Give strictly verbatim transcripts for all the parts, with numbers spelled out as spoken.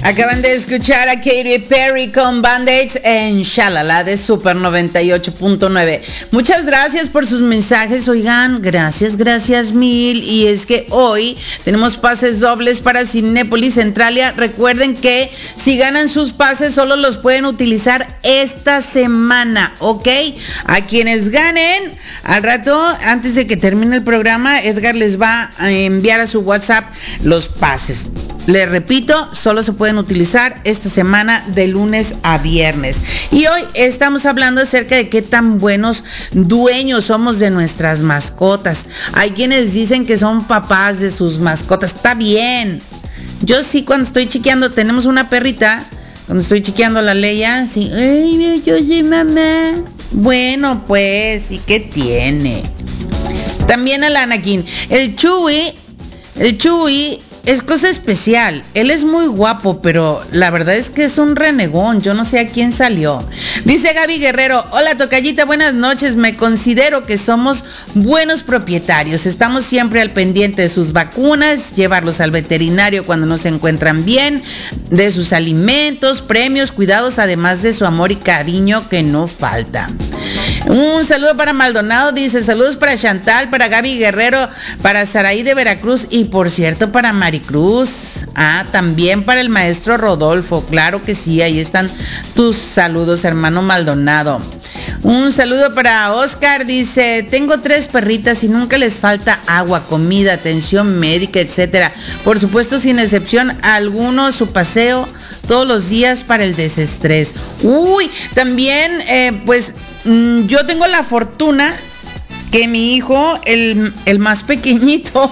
Acaban de escuchar a Katy Perry con Band-Aids en Shalala de Super noventa y ocho punto nueve. Muchas gracias por sus mensajes, oigan, gracias, gracias mil. Y es que hoy tenemos pases dobles para Cinépolis Centralia. Recuerden que si ganan sus pases solo los pueden utilizar esta semana, ¿ok? A quienes ganen, al rato, antes de que termine el programa, Edgar les va a enviar a su WhatsApp los pases. Les repito, solo se pueden utilizar esta semana de lunes a viernes. Y hoy estamos hablando acerca de qué tan buenos dueños somos de nuestras mascotas. Hay quienes dicen que son papás de sus mascotas. Está bien. Yo sí, cuando estoy chiqueando, tenemos una perrita. Cuando estoy chiqueando a la Leia, sí, ay, yo soy mamá. Bueno, pues, ¿y qué tiene? También al Anakin. El Chewie, el Chewie es cosa especial. Él es muy guapo, pero la verdad es que es un renegón. Yo no sé a quién salió. Dice Gaby Guerrero: hola tocallita, buenas noches. Me considero que somos buenos propietarios. Estamos siempre al pendiente de sus vacunas, llevarlos al veterinario cuando no se encuentran bien, de sus alimentos, premios, cuidados, además de su amor y cariño que no falta. Un saludo para Maldonado, dice, saludos para Chantal, para Gaby Guerrero, para Saraí de Veracruz y por cierto para Maricruz. Ah, también para el maestro Rodolfo, claro que sí, ahí están tus saludos, hermano Maldonado. Un saludo para Oscar, dice, tengo tres perritas y nunca les falta agua, comida, atención médica, etcétera. Por supuesto, sin excepción alguno, su paseo todos los días para el desestrés. Uy, también, eh, pues, mmm, yo tengo la fortuna que mi hijo, el, el más pequeñito,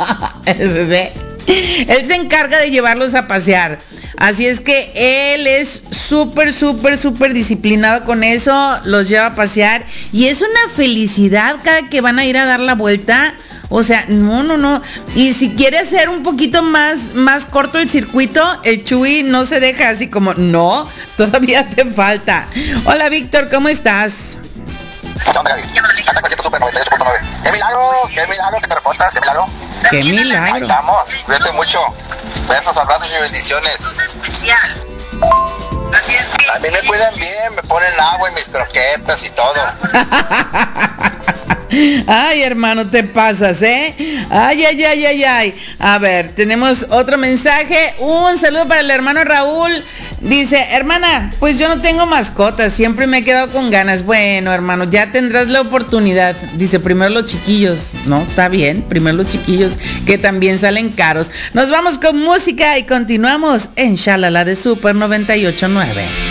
el bebé, él se encarga de llevarlos a pasear. Así es que él es súper, súper, súper disciplinado con eso, los lleva a pasear y es una felicidad cada que van a ir a dar la vuelta. O sea, no, no, no. Y si quiere hacer un poquito más, más corto el circuito, el Chuy no se deja así como, no, todavía te falta. Hola Víctor, ¿cómo estás? ¿Qué onda, Gaby? Hasta con Super noventa y ocho punto nueve. ¡Qué milagro! ¡Qué milagro que te reportas! ¡Qué milagro! ¡Qué milagro! Ahí estamos, cuídate mucho. Besos, abrazos y bendiciones. Es especial. Así es que... A mí me cuidan bien, me ponen agua en mis croquetas y todo. Ay, hermano, te pasas, ¿eh? Ay, ay, ay, ay, ay. A ver, tenemos otro mensaje. Un saludo para el hermano Raúl. Dice, hermana, pues yo no tengo mascotas, siempre me he quedado con ganas. Bueno, hermano, ya tendrás la oportunidad. Dice, primero los chiquillos. No, está bien, primero los chiquillos, que también salen caros. Nos vamos con música y continuamos en Shalala de Super noventa y ocho punto nueve.